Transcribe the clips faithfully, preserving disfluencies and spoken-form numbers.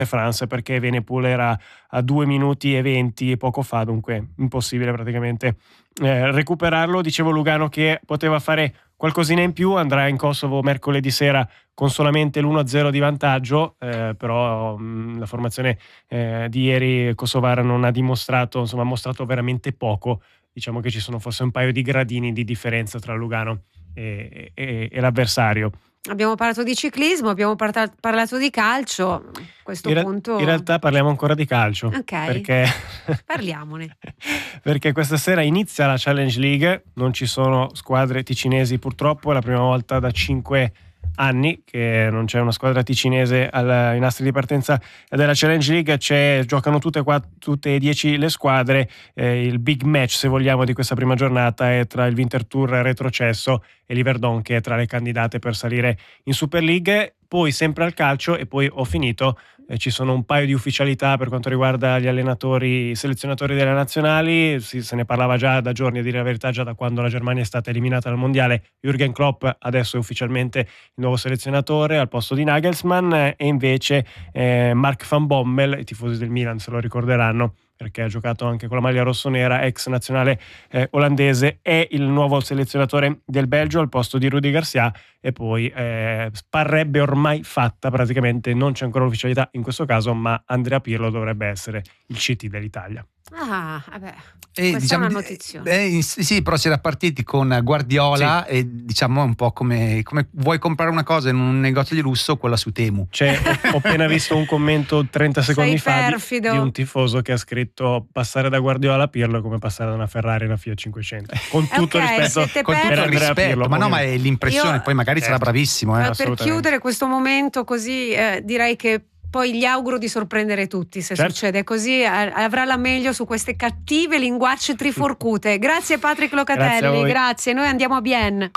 France, perché Evenepoel era a due minuti e venti poco fa, dunque impossibile praticamente eh, recuperarlo. Dicevo Lugano che poteva fare qualcosina in più, andrà in Kosovo mercoledì sera con solamente l'uno a zero di vantaggio, eh, però mh, la formazione eh, di ieri kosovara non ha dimostrato, insomma ha mostrato veramente poco. Diciamo che ci sono forse un paio di gradini di differenza tra Lugano e, e, e l'avversario. Abbiamo parlato di ciclismo, abbiamo parta- parlato di calcio. A questo in, punto in realtà parliamo ancora di calcio. Ok, perché parliamone. Perché questa sera inizia la Challenge League, non ci sono squadre ticinesi purtroppo, è la prima volta da cinque anni che non c'è una squadra ticinese ai nastri di partenza della Challenge League. C'è, giocano tutte, quattro, tutte e dieci le squadre. Eh, il big match, se vogliamo, di questa prima giornata è tra il Winterthur retrocesso e l'Yverdon, che è tra le candidate per salire in Super League. Poi sempre al calcio, e poi ho finito, eh, ci sono un paio di ufficialità per quanto riguarda gli allenatori, i selezionatori delle nazionali. Si, se ne parlava già da giorni, a dire la verità, già da quando la Germania è stata eliminata dal mondiale. Jürgen Klopp adesso è ufficialmente il nuovo selezionatore al posto di Nagelsmann, e invece eh, Mark van Bommel, i tifosi del Milan se lo ricorderanno perché ha giocato anche con la maglia rossonera, ex nazionale eh, olandese, è il nuovo selezionatore del Belgio al posto di Rudi Garcia. E poi eh, parrebbe ormai fatta praticamente, non c'è ancora ufficialità in questo caso, ma Andrea Pirlo dovrebbe essere il C T dell'Italia. Ah, vabbè. E, Questa diciamo, è una notizia. Eh, sì, però si era partiti con Guardiola, sì. E diciamo un po' come, come vuoi comprare una cosa in un negozio di lusso, quella su Temu. Cioè, ho, ho appena visto un commento trenta secondi Sei fa di, di un tifoso che ha scritto: passare da Guardiola a Pirlo è come passare da una Ferrari a una Fiat cinquecento. Con tutto okay, il rispetto, con tutto il rispetto Pirlo, ma no, ma è l'impressione. Io, poi magari certo. sarà bravissimo. Eh. Per chiudere questo momento così, eh, direi che poi gli auguro di sorprendere tutti se certo. succede così, avrà la meglio su queste cattive linguacce trifurcute. Grazie Patrick Locatelli, grazie, grazie. Noi andiamo a Bienne,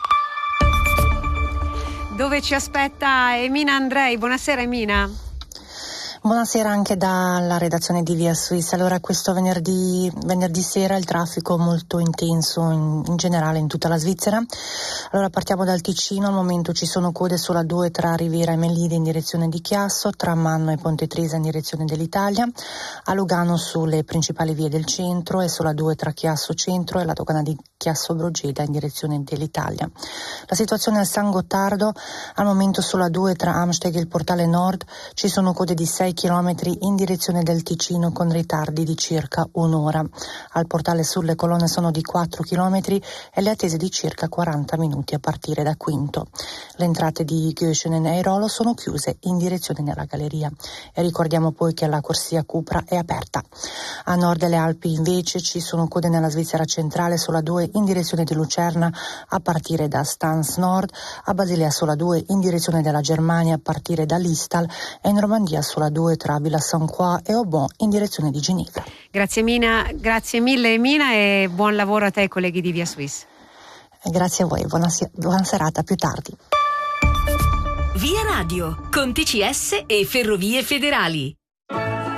dove ci aspetta Emina Andrei. Buonasera Emina. Buonasera anche dalla redazione di Via Suisse. Allora, questo venerdì, venerdì sera il traffico molto intenso in, in generale in tutta la Svizzera. Allora partiamo dal Ticino, al momento ci sono code sulla due tra Riviera e Melide in direzione di Chiasso, tra Manno e Ponte Tresa in direzione dell'Italia, a Lugano sulle principali vie del centro e sulla due tra Chiasso Centro e la dogana di Chiasso Brogeda in direzione dell'Italia. La situazione al San Gottardo, al momento sulla due tra Amsteg e il Portale Nord ci sono code di sei chilometri in direzione del Ticino con ritardi di circa un'ora. Al Portale Sud le colonne sono di quattro chilometri e le attese di circa quaranta minuti a partire da Quinto. Le entrate di Göschenen e Airolo sono chiuse in direzione della galleria e ricordiamo poi che la corsia Cupra è aperta. A nord delle Alpi invece ci sono code nella Svizzera centrale sulla due in direzione di Lucerna a partire da Stans Nord, a Basilea sulla due in direzione della Germania a partire da Listal e in Normandia sulla due tra Villa Saint-Croix e Aubon in direzione di Ginevra. Grazie Mina, grazie mille Mina e buon lavoro a te colleghi di Via Suisse. Grazie a voi, buona, buona serata, più tardi. Via Radio, con T C S e Ferrovie Federali.